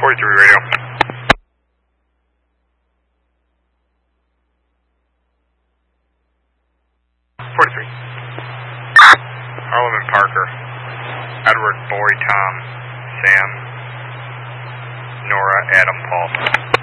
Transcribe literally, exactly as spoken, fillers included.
forty-three radio. forty-three. Harlem and Parker. Edward, Boy, Tom, Sam, Nora, Adam, Paul.